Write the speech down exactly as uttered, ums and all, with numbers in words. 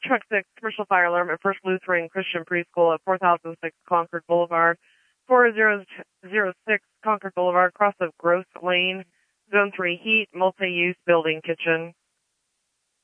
Truck six, commercial fire alarm at First Lutheran Christian Preschool at four thousand six Concord Boulevard, four zero zero six Concord Boulevard, across of Gross Lane, Zone three heat, multi-use building kitchen.